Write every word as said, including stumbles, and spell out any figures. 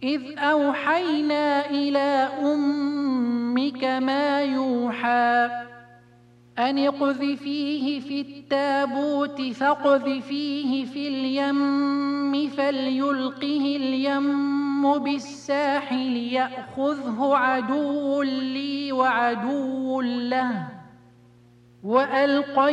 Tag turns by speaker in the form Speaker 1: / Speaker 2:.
Speaker 1: إذ أوحينا إلى أمك ما يوحى أن اقذفيه في التابوت فاقذفيه في اليم فليلقه اليم بالساحل يأخذه عدو لي وعدو له وألقينا